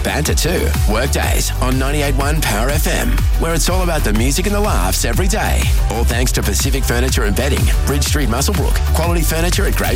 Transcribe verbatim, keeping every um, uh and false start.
banter too. Workdays on ninety-eight point one Power F M, where it's all about the music and the laughs every day. All thanks to Pacific Furniture and Bedding, Bridge Street, Muswellbrook. Quality furniture at great